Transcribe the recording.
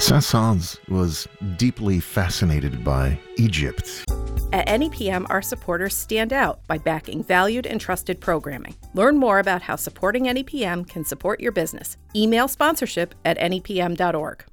Saint-Saëns was deeply fascinated by Egypt. At NEPM, our supporters stand out by backing valued and trusted programming. Learn more about how supporting NEPM can support your business. Email sponsorship@nepm.org.